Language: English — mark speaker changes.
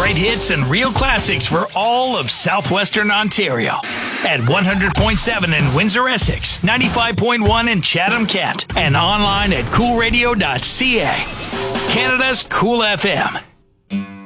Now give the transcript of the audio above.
Speaker 1: great hits and real classics for all of southwestern Ontario. At 100.7 in Windsor, Essex, 95.1 in Chatham-Kent, and online at coolradio.ca. Canada's Cool FM.